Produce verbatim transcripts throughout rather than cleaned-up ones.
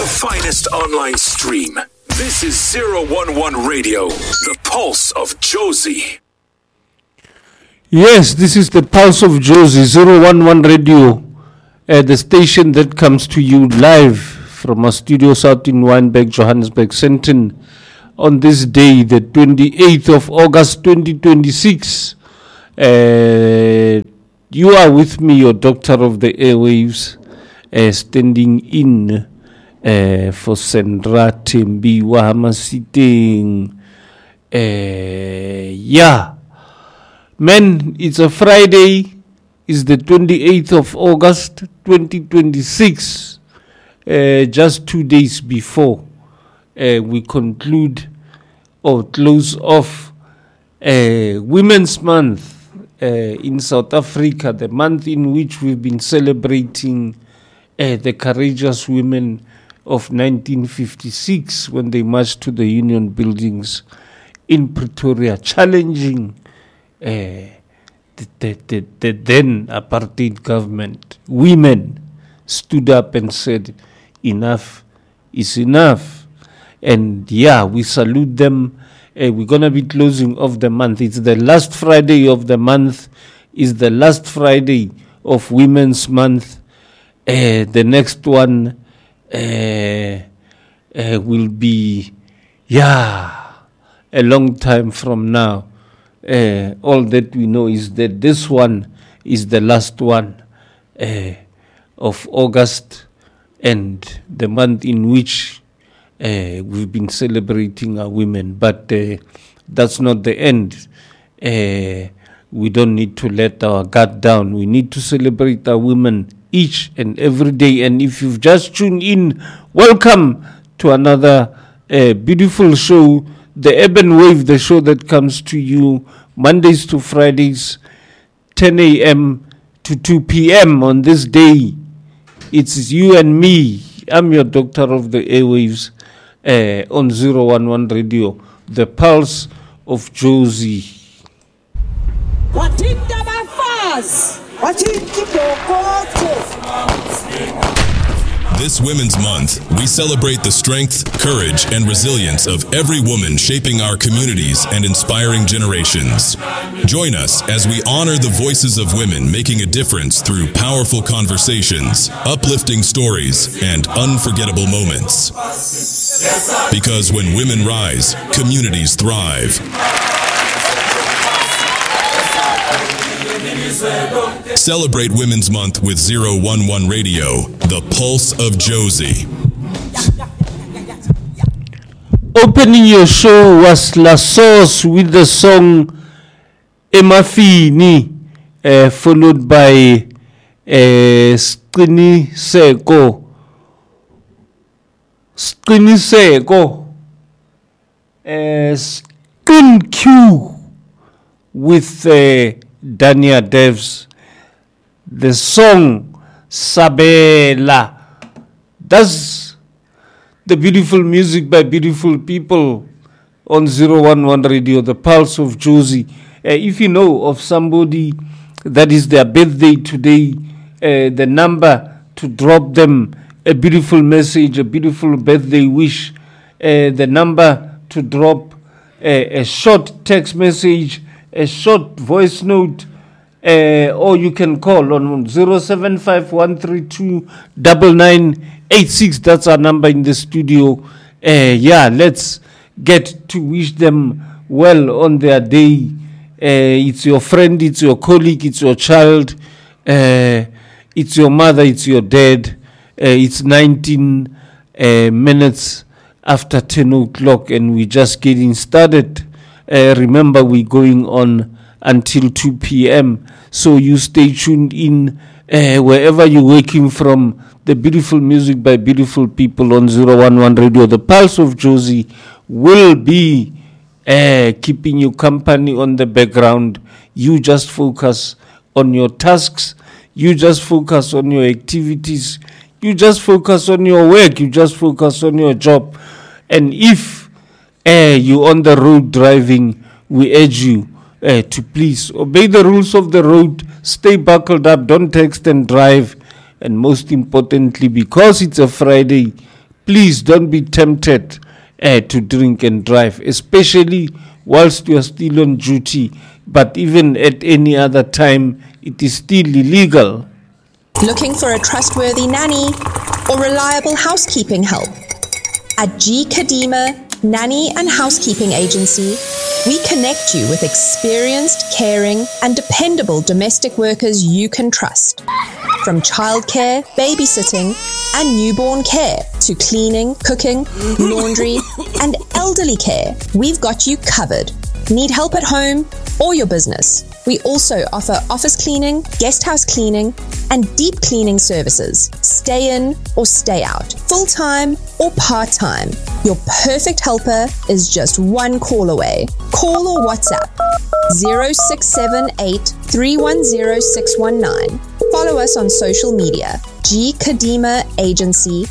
finest online stream. This is zero one one Radio, the pulse of Jozi. Yes, this is the pulse of Jozi, zero one one Radio, uh, the station that comes to you live from our studios out in Wynberg, Johannesburg, Sandton, on this day, the twenty-eighth of August, twenty twenty-six. Uh, you are with me, your doctor of the airwaves, uh, standing in uh, for Sandra Tembi Wahamasiteng. Uh, yeah. Man, it's a Friday. It's the twenty-eighth of August, twenty twenty-six. Uh, just two days before uh, we conclude or close off uh, Women's Month uh, in South Africa, the month in which we've been celebrating uh, the courageous women of nineteen fifty-six when they marched to the Union buildings in Pretoria, challenging uh, the, the, the, the then apartheid government. Women stood up and said, enough is enough. And yeah, we salute them. Uh, we're going to be closing off the month. It's the last Friday of the month. It's the last Friday of Women's Month. Uh, the next one uh, uh, will be, yeah, a long time from now. Uh, all that we know is that this one is the last one uh, of August, and the month in which uh, we've been celebrating our women. But uh, that's not the end. Uh, we don't need to let our guard down. We need to celebrate our women each and every day. And if you've just tuned in, welcome to another uh, beautiful show, The Urban Wave, the show that comes to you Mondays to Fridays, ten a.m. to two p.m. on this day. It's you and me. I'm your doctor of the airwaves uh, on zero one one Radio, the pulse of Jozi. This Women's Month, we celebrate the strength, courage, and resilience of every woman shaping our communities and inspiring generations. Join us as we honor the voices of women making a difference through powerful conversations, uplifting stories, and unforgettable moments. Because when women rise, communities thrive. Celebrate Women's Month with zero one one Radio, the pulse of Jozi. Opening your show was La Sauce with the song Emafini, uh, followed by uh, Skini Seko. Skini Seko. Uh, Skin Q with uh, Dania Devs. The song Sabela. That's the beautiful music by beautiful people on zero one one Radio, the pulse of Jozi. Uh, if you know of somebody that is their birthday today, uh, the number to drop them a beautiful message, a beautiful birthday wish, uh, the number to drop a, a short text message, a short voice note, Uh, or you can call on zero seven five one three two nine nine eight six. That's our number in the studio. Uh, yeah, let's get to wish them well on their day. Uh, it's your friend, it's your colleague, it's your child, uh, it's your mother, it's your dad. Uh, it's nineteen uh, minutes after ten o'clock, and we're just getting started. Uh, remember, we're going on until two p.m. So you stay tuned in uh, wherever you're working from. The beautiful music by beautiful people on zero one one Radio. The pulse of Jozi will be uh, keeping you company on the background. You just focus on your tasks. You just focus on your activities. You just focus on your work. You just focus on your job. And if uh, you're on the road driving, we urge you Uh, to please obey the rules of the road, stay buckled up, don't text and drive, and most importantly, because it's a Friday, please don't be tempted uh, to drink and drive, especially whilst you are still on duty. But even at any other time, it is still illegal. Looking for a trustworthy nanny or reliable housekeeping help? At G. Kadima Nanny and Housekeeping Agency, we connect you with experienced, caring, and dependable domestic workers you can trust. From childcare, babysitting, and newborn care to cleaning, cooking, laundry, and elderly care, we've got you covered. Need help at home or your business? We also offer office cleaning, guest house cleaning, and deep cleaning services. Stay in or stay out, full-time or part-time. Your perfect helper is just one call away. Call or WhatsApp zero six seven eight, three one zero, six one nine. Follow us on social media. G. Kadima Agency.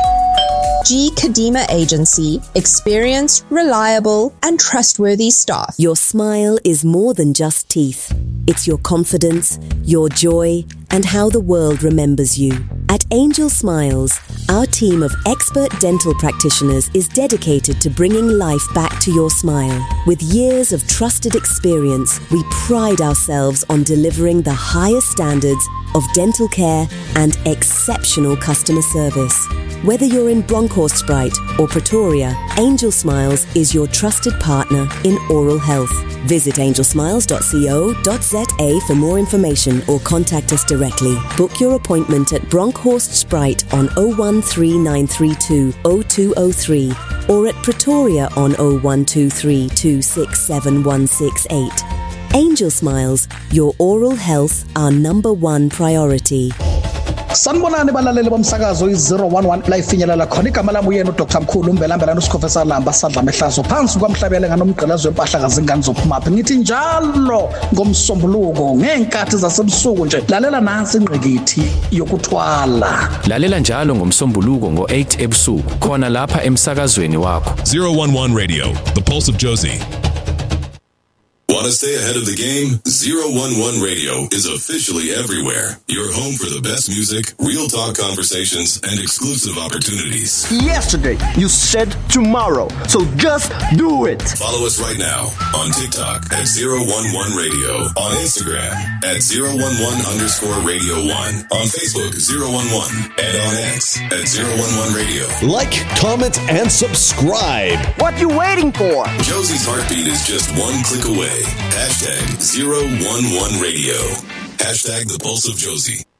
G. Kadima Agency. Experienced, reliable, and trustworthy staff. Your smile is more than just teeth. It's your confidence, your joy, and how the world remembers you. At Angel Smiles, our team of expert dental practitioners is dedicated to bringing life back to your smile. With years of trusted experience, we pride ourselves on delivering the highest standards of dental care and exceptional customer service. Whether you're in Bronkhorstspruit or Pretoria, Angel Smiles is your trusted partner in oral health. Visit angel smiles dot co dot za for more information or contact us directly. Book your appointment at Bronkhorstspruit on zero one three nine three two zero two zero three or at Pretoria on zero one two three two six seven one six eight. Angel Smiles, your oral health, our number one priority. Sanibonani balaleli bomsakazo i-zero one one la ifinyelela khona igama lami uyena uDr Mkhulu umbelambelana uSikhofesa Lamba sadla mehlazo phansi kwamhlabele nganomgqilazo wempahla kazingane zophumaphi ngithi njalo ngomsombuluko ngenkathi zasebusuku nje lalela nansi ingqikithi yokuthwala lalela njalo ngomsombuluko ngo eight ebusuku khona lapha emsakazweni wakho. zero one one Radio, the pulse of Josie. Want to stay ahead of the game? zero one one Radio is officially everywhere. Your home for the best music, real talk conversations, and exclusive opportunities. Yesterday, you said tomorrow, so just do it. Follow us right now on TikTok at zero one one Radio, on Instagram at zero one one underscore radio one, on Facebook zero one one, and on X at zero one one Radio. Like, comment, and subscribe. What you waiting for? Josie's heartbeat is just one click away. Hashtag zero one one Radio. Hashtag the pulse of Josie.